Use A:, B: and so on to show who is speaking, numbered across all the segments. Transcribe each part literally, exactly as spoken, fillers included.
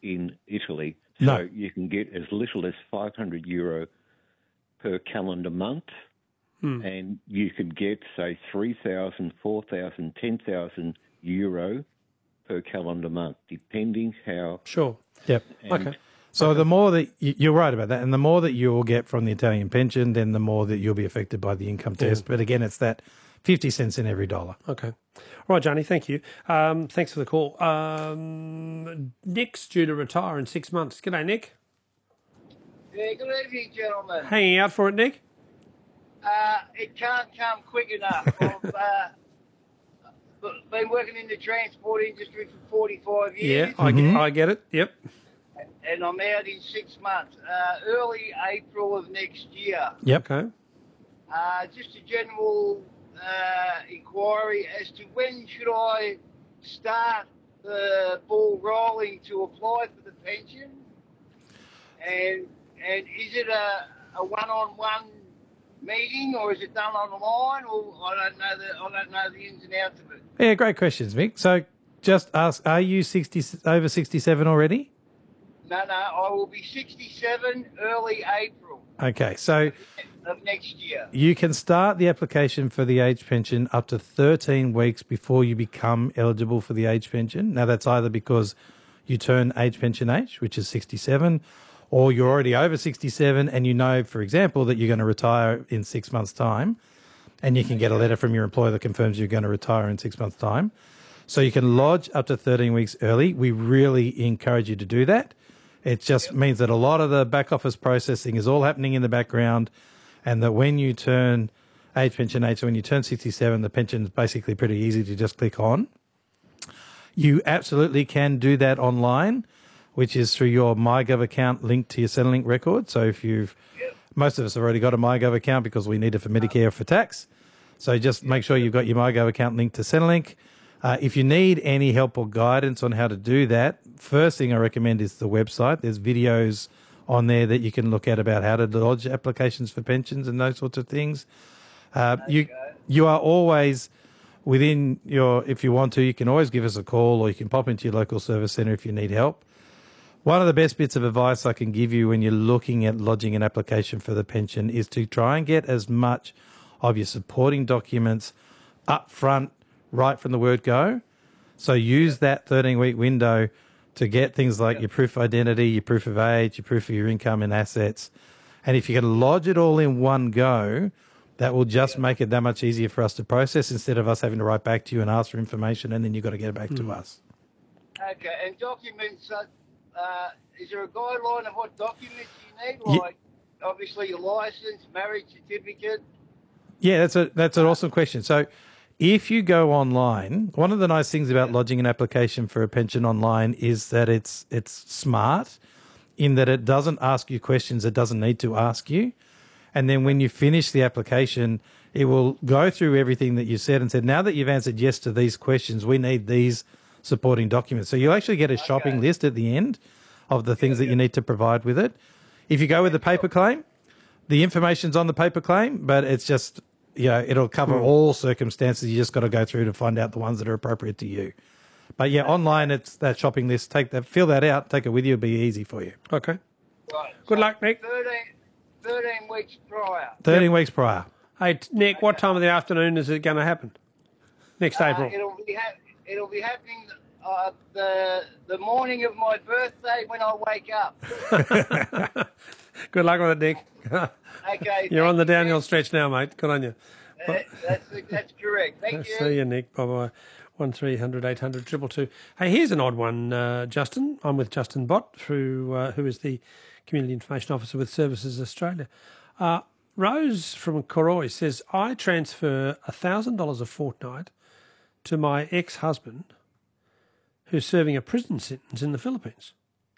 A: in Italy. So
B: No.
A: you can get as little as five hundred euro per calendar month,
C: Hmm.
A: and you could get, say, three thousand, four thousand, ten thousand euro per calendar month, depending how...
C: Sure.
B: Yep.
C: Okay.
B: So
C: Okay.
B: the more that you, you're right about that, and the more that you will get from the Italian pension, then the more that you'll be affected by the income test. But again, it's that fifty cents in every dollar.
C: Okay. All right, Johnny, thank you. Um, thanks for the call. Um, Nick's due to retire in six months. G'day, Nick.
D: Yeah, good evening, gentlemen.
C: Hanging out for it, Nick?
D: Uh, it can't come quick enough. I've uh, been working in the transport industry for forty-five
C: Yeah,
D: years.
C: I, get, I get it. Yep.
D: And I'm out in six months. Uh, early April of next year.
B: Yep.
C: Okay.
D: Uh, just a general uh, inquiry as to when should I start the ball rolling to apply for the pension? And and is it a, a one-on-one meeting, or is it done online? Or I don't know the I don't know the ins and outs of it.
B: Yeah, great questions, Mick. So just ask, are you sixty over sixty-seven already?
D: No, no, I will be sixty-seven early April
B: Okay, so
D: of next year.
B: you can start the application for the age pension up to thirteen weeks before you become eligible for the age pension. Now, that's either because you turn age pension age, which is sixty-seven, or you're already over sixty-seven and you know, for example, that you're going to retire in six months' time, and you can get a letter from your employer that confirms you're going to retire in six months' time. So you can lodge up to thirteen weeks early. We really encourage you to do that. It just yep. means that a lot of the back office processing is all happening in the background, and that when you turn age pension age, so when you turn sixty-seven, the pension is basically pretty easy to just click on. You absolutely can do that online, which is through your MyGov account linked to your Centrelink record. So if you've, yep. most of us have already got a MyGov account because we need it for Medicare for tax. So just make sure you've got your MyGov account linked to Centrelink. Uh, if you need any help or guidance on how to do that, first thing I recommend is the website. There's videos on there that you can look at about how to lodge applications for pensions and those sorts of things. Uh, you you are always within your, if you want to, you can always give us a call, or you can pop into your local service centre if you need help. One of the best bits of advice I can give you when you're looking at lodging an application for the pension is to try and get as much of your supporting documents up front, right from the word go. So use that thirteen-week window to get things like your proof of identity, your proof of age, your proof of your income and assets. And if you can lodge it all in one go, that will just make it that much easier for us to process, instead of us having to write back to you and ask for information and then you've got to get it back mm. to us.
D: Okay, and documents, uh, uh, is there a guideline of what documents you need? Like, yeah. obviously your licence, marriage certificate?
B: Yeah, that's a that's an awesome question. So if you go online, one of the nice things about lodging an application for a pension online is that it's it's smart in that it doesn't ask you questions it doesn't need to ask you. And then when you finish the application, it will go through everything that you said and said, now that you've answered yes to these questions, we need these supporting documents. So you'll actually get a shopping okay. list at the end of the things yeah, that yeah. you need to provide with it. If you go with the paper claim, the information's on the paper claim, but it's just... you know, it'll cover mm. all circumstances. You just got to go through to find out the ones that are appropriate to you. But yeah, online, it's that shopping list. Take that, fill that out, take it with you. It'll be easy for you.
C: Okay.
D: Right.
C: Good
D: so
C: luck, Nick.
D: thirteen, thirteen weeks prior.
B: thirteen yep. weeks prior.
C: Hey, Nick, okay. what time of the afternoon is it going to happen? Next
D: uh,
C: April.
D: It'll be ha- it'll be happening uh, the the morning of my birthday when I wake up.
C: Good luck with it, Nick.
D: Okay.
C: You're on the downhill stretch now, mate. Good on you.
D: Uh, that's that's correct. Thank you.
C: See you, Nick. Bye-bye. one three hundred eight hundred two two two. Hey, here's an odd one, uh, Justin. I'm with Justin Bott, through, uh, who is the Community Information Officer with Services Australia. Uh, Rose from Koroi says, I transfer one thousand dollars a fortnight to my ex-husband who's serving a prison sentence in the Philippines.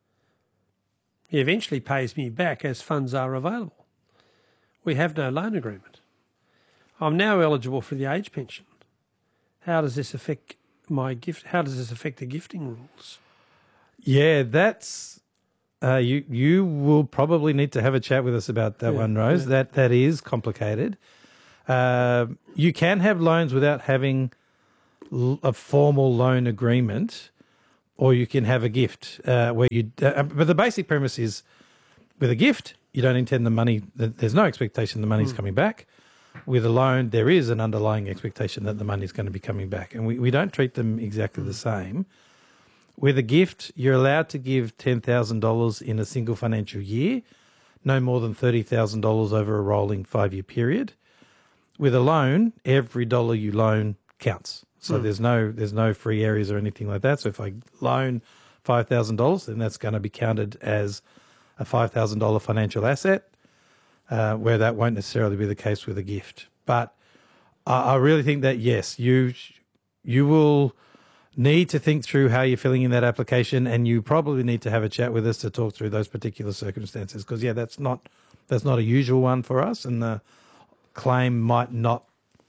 C: He eventually pays me back as funds are available. We have no loan agreement. I'm now eligible for the age pension. How does this affect my gift? How does this affect the gifting rules?
B: Yeah, that's uh, you. You will probably need to have a chat with us about that yeah, one, Rose. Yeah. That that is complicated. Uh, you can have loans without having l- a formal loan agreement, or you can have a gift uh, where you. Uh, but the basic premise is, with a gift, you don't intend the money. There's no expectation the money's mm. coming back. With a loan, there is an underlying expectation that the money's going to be coming back, and we, we don't treat them exactly mm. the same. With a gift, you're allowed to give ten thousand dollars in a single financial year, no more than thirty thousand dollars over a rolling five-year period. With a loan, every dollar you loan counts. So mm. there's no there's no free areas or anything like that. So if I loan five thousand dollars, then that's going to be counted as a five thousand dollars financial asset, uh, where that won't necessarily be the case with a gift. But I, I really think that, yes, you you will need to think through how you're filling in that application, and you probably need to have a chat with us to talk through those particular circumstances, because, yeah, that's not that's not a usual one for us, and the claim might not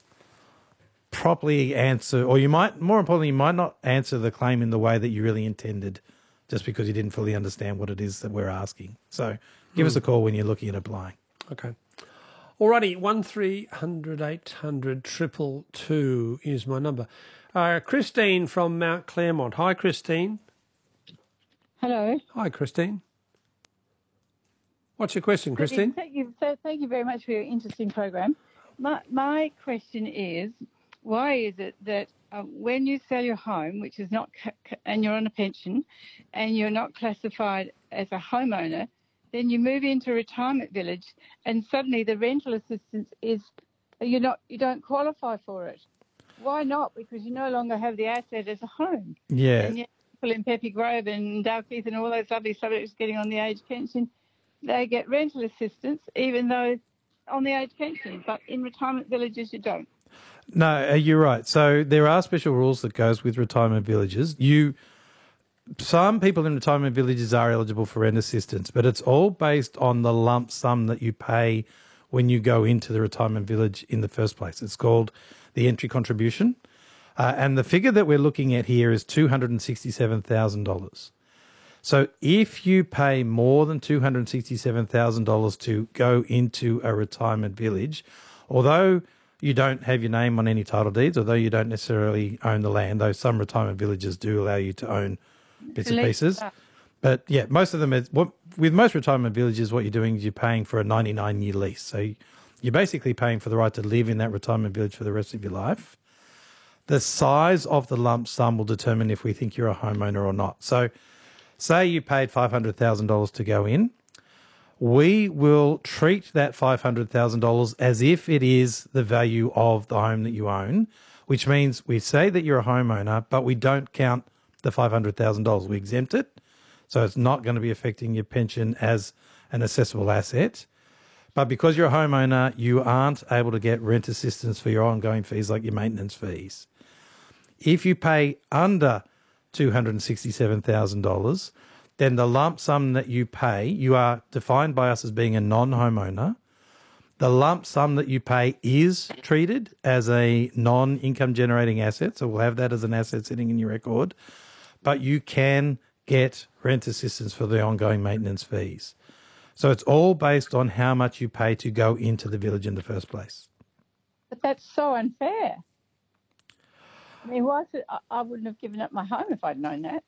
B: properly answer, or you might, more importantly, you might not answer the claim in the way that you really intended, just because you didn't fully understand what it is that we're asking. So give mm. us a call when you're looking at applying.
C: Okay. Alrighty, one three hundred eight hundred triple two is my number. Uh, Christine from Mount Claremont. Hi, Christine.
E: Hello.
C: Hi, Christine. What's your question, Christine?
E: Thank you, thank you very much for your interesting program. My, my question is, why is it that uh, when you sell your home, which is not, and you're on a pension, and you're not classified as a homeowner, then you move into a retirement village, and suddenly the rental assistance is, you're not, you don't qualify for it. Why not? Because you no longer have the asset as a home.
B: Yeah.
E: And yet people in Peppy Grove and Dalkeith and all those lovely suburbs getting on the age pension, they get rental assistance even though on the age pension, but in retirement villages you don't.
B: No, you're right. So there are special rules that goes with retirement villages. You, some people in retirement villages are eligible for rent assistance, but it's all based on the lump sum that you pay when you go into the retirement village in the first place. It's called the entry contribution. Uh, and the figure that we're looking at here is two hundred sixty-seven thousand dollars. So if you pay more than two hundred sixty-seven thousand dollars to go into a retirement village, although you don't have your name on any title deeds, although you don't necessarily own the land, though some retirement villages do allow you to own bits and pieces. But yeah, most of them, is, what, with most retirement villages, what you're doing is you're paying for a ninety-nine year lease. So you're basically paying for the right to live in that retirement village for the rest of your life. The size of the lump sum will determine if we think you're a homeowner or not. So say you paid five hundred thousand dollars to go in. We will treat that five hundred thousand dollars as if it is the value of the home that you own, which means we say that you're a homeowner, but we don't count the five hundred thousand dollars. We exempt it, so it's not going to be affecting your pension as an assessable asset. But because you're a homeowner, you aren't able to get rent assistance for your ongoing fees like your maintenance fees. If you pay under two hundred sixty-seven thousand dollars, then the lump sum that you pay, you are defined by us as being a non-homeowner. The lump sum that you pay is treated as a non-income generating asset, so we'll have that as an asset sitting in your record, but you can get rent assistance for the ongoing maintenance fees. So it's all based on how much you pay to go into the village in the first place.
E: But that's so unfair. I mean, why is it, I, I wouldn't have given up my home if I'd known that.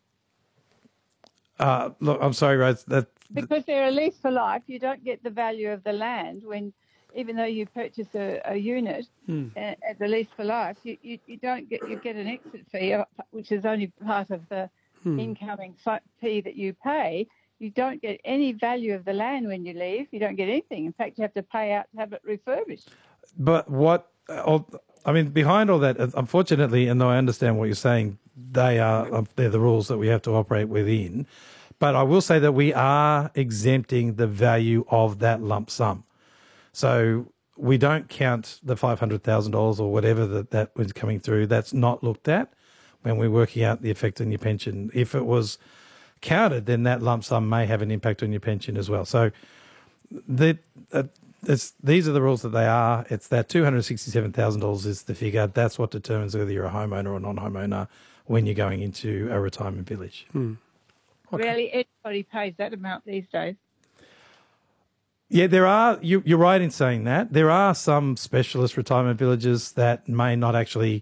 B: Uh, look, I'm sorry, Rose. That,
E: because they're a lease for life, you don't get the value of the land when, even though you purchase a, a unit hmm. uh, as a lease for life, you, you, you don't get you get an exit fee, which is only part of the hmm. incoming fee that you pay. You don't get any value of the land when you leave. You don't get anything. In fact, you have to pay out to have it refurbished.
B: But what? I mean, behind all that, unfortunately, and though I understand what you're saying, they are they're the rules that we have to operate within. But I will say that we are exempting the value of that lump sum. So we don't count the five hundred thousand dollars or whatever that, that was coming through. That's not looked at when we're working out the effect on your pension. If it was counted, then that lump sum may have an impact on your pension as well. So the, uh, it's, these are the rules that they are. It's that two hundred sixty-seven thousand dollars is the figure. That's what determines whether you're a homeowner or non-homeowner when you're going into a retirement village.
C: Hmm. Okay.
E: Really, everybody pays that amount these days.
B: Yeah, there are, you, you're right in saying that. There are some specialist retirement villages that may not actually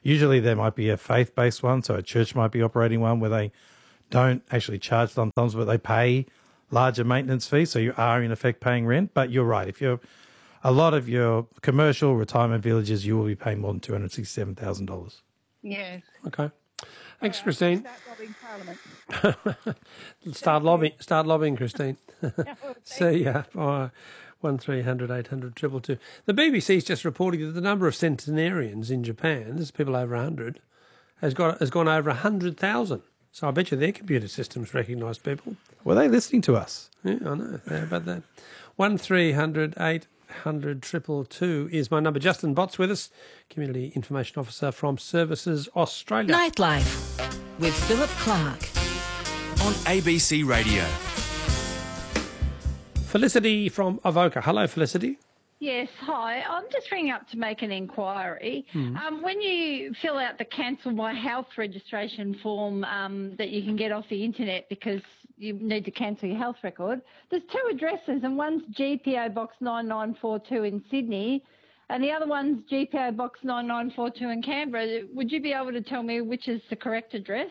B: Usually there might be a faith-based one, so a church might be operating one where they don't actually charge lump sums, but they pay larger maintenance fees, so you are in effect paying rent. But you're right, if you're a lot of your commercial retirement villages, you will be paying more than two hundred sixty-seven thousand dollars.
E: Yes.
C: Okay. Thanks, Christine.
E: Start lobbying Parliament.
C: Start lobbying, start lobbying, Christine. See ya. Oh, one three hundred eight hundred two two two. The B B C's just reporting that the number of centenarians in Japan, there's people over one hundred, has got has gone over one hundred thousand. So I bet you their computer systems recognise people.
B: Were they listening to us?
C: Yeah, I know. How about that? one three hundred eight hundred two two two is my number. Justin Bott's with us, Community Information Officer from Services Australia.
F: Nightlife with Philip Clark
G: on A B C Radio.
C: Felicity from Avoca. Hello, Felicity.
H: Yes, hi. I'm just ringing up to make an inquiry.
C: Mm.
H: Um, when you fill out the cancel my health registration form um, that you can get off the internet because you need to cancel your health record, there's two addresses and one's G P O Box nine nine four two in Sydney and the other one's G P O Box nine nine four two in Canberra. Would you be able to tell me which is the correct address?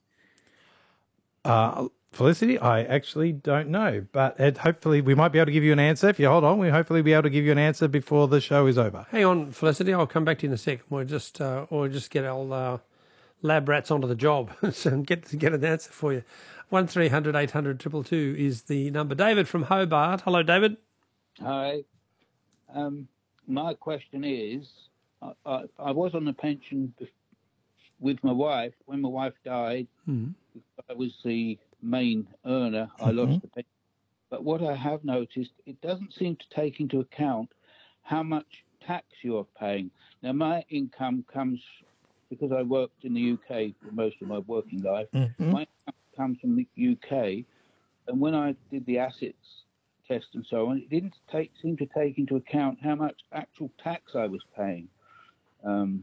B: Uh, Felicity, I actually don't know, but Ed, hopefully we might be able to give you an answer. If you hold on, we'll hopefully be able to give you an answer before the show is over.
C: Hang on, Felicity. I'll come back to you in a second. We'll just, uh, or just get our uh, lab rats onto the job and get get an answer for you. One three hundred eight hundred two two two is the number. David from Hobart. Hello, David.
I: Hi. Um, my question is, I, I, I was on a pension with my wife. When my wife died,
C: mm.
I: I was the main earner. I
B: Mm-hmm.
I: lost the pension. But what I have noticed, it doesn't seem to take into account how much tax you're paying. Now, my income comes, because I worked in the U K for most of my working life,
B: Mm-hmm.
I: my income comes from the U K, and when I did the assets test and so on, it didn't take, seem to take into account how much actual tax I was paying. Um,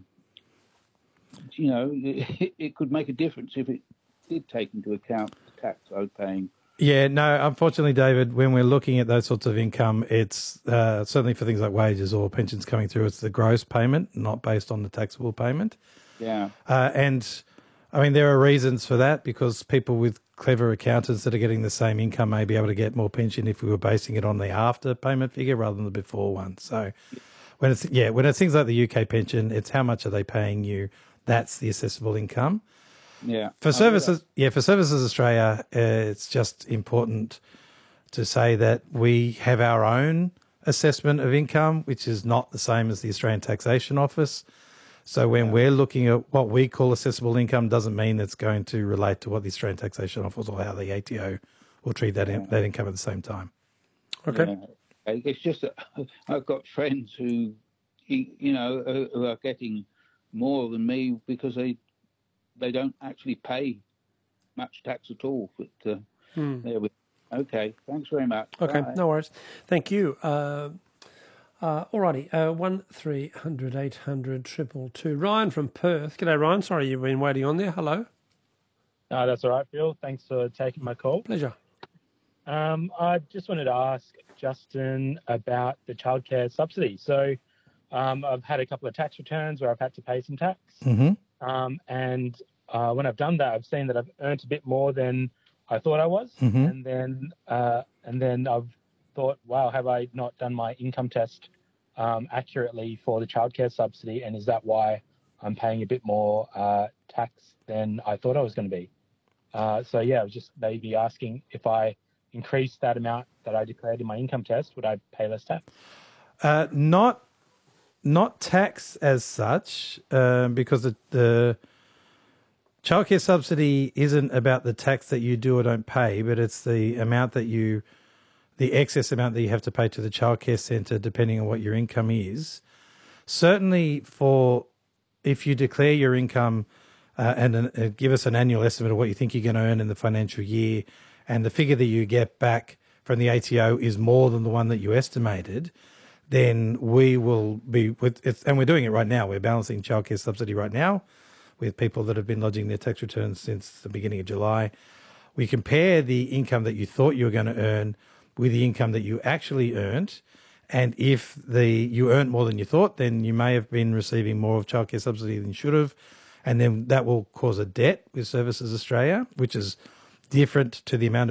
I: you know, it, it could make a difference if it did take into account the tax I was paying.
B: Yeah, no, unfortunately, David, when we're looking at those sorts of income, it's uh, certainly for things like wages or pensions coming through, it's the gross payment, not based on the taxable payment.
I: Yeah.
B: Uh, and, I mean, there are reasons for that because people with clever accountants that are getting the same income may be able to get more pension if we were basing it on the after payment figure rather than the before one. So, when it's, yeah, when it's things like the U K pension, it's how much are they paying you? That's the assessable income.
I: Yeah.
B: For services, yeah, for Services Australia, uh, it's just important to say that we have our own assessment of income, which is not the same as the Australian Taxation Office. So when yeah. we're looking at what we call assessable income, doesn't mean it's going to relate to what the Australian Taxation Office or how the A T O will treat that in, that income at the same time.
C: Okay.
I: Yeah. It's just that I've got friends who, you know, who are getting more than me because they they don't actually pay much tax at all. But uh,
C: hmm.
I: there we okay. Thanks very much.
C: Okay,
I: Bye.
C: no worries. Thank you. Uh, uh, alrighty, uh, one three hundred eight hundred triple two. Ryan from Perth. G'day, Ryan. Sorry you've been waiting on there. Hello.
J: No, that's all right, Phil. Thanks for taking my call.
C: Pleasure.
J: Um, I just wanted to ask Justin about the childcare subsidy. So um, I've had a couple of tax returns where I've had to pay some tax.
B: Mm-hmm.
J: Um, and uh, when I've done that, I've seen that I've earned a bit more than I thought I was.
B: Mm-hmm.
J: And then uh, and then I've thought, wow, have I not done my income test um, accurately for the childcare subsidy? And is that why I'm paying a bit more uh, tax than I thought I was going to be? Uh, so, yeah, I was just maybe asking if I increase that amount that I declared in my income test, would I pay less tax?
B: Uh, not not tax as such, um, because the, the childcare subsidy isn't about the tax that you do or don't pay, but it's the amount that you, the excess amount that you have to pay to the childcare centre, depending on what your income is. Certainly, for if you declare your income uh, and uh, give us an annual estimate of what you think you're going to earn in the financial year, and the figure that you get back from the A T O is more than the one that you estimated, then we will be with it's, and we're doing it right now. We're balancing childcare subsidy right now with people that have been lodging their tax returns since the beginning of July. We compare the income that you thought you were going to earn with the income that you actually earned, And if the you earned more than you thought, then you may have been receiving more of childcare subsidy than you should have. And then that will cause a debt with Services Australia, which is different to the amount of